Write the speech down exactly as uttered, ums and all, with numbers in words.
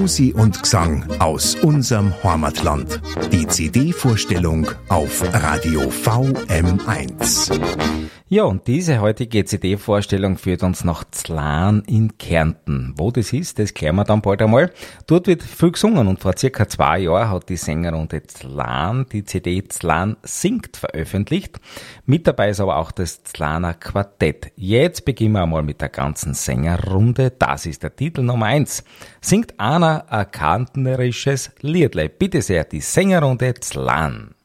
Musik und Gesang aus unserem Heimatland. Die C D-Vorstellung auf Radio V M eins. Ja, und diese heutige C D-Vorstellung führt uns nach Zlan in Kärnten. Wo das ist, das klären wir dann bald einmal. Dort wird viel gesungen und vor circa zwei Jahren hat die Sängerrunde Zlan die C D Zlan singt veröffentlicht. Mit dabei ist aber auch das Zlaner Quartett. Jetzt beginnen wir einmal mit der ganzen Sängerrunde. Das ist der Titel Nummer eins. Singt einer ein kärntnerisches Liedle. Bitte sehr, die Sängerrunde Zlan.